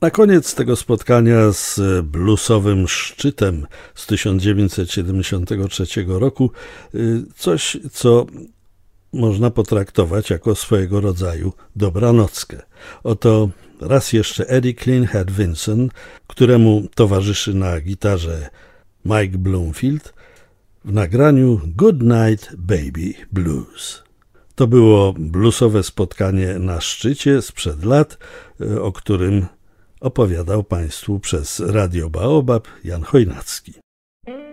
Na koniec tego spotkania z bluesowym szczytem z 1973 roku coś, co można potraktować jako swojego rodzaju dobranockę. Oto raz jeszcze Eddie Cleanhead Vinson, któremu towarzyszy na gitarze Mike Bloomfield w nagraniu Good Night Baby Blues. To było bluesowe spotkanie na szczycie sprzed lat, o którym opowiadał Państwu przez Radio Baobab Jan Chojnacki.